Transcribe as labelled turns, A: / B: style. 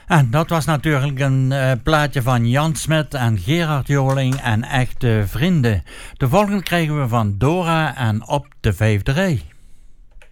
A: En dat was natuurlijk een plaatje van Jan Smit en Gerard Joling en Echte Vrienden. De volgende krijgen we van Dora en Op de Vijfde Rij.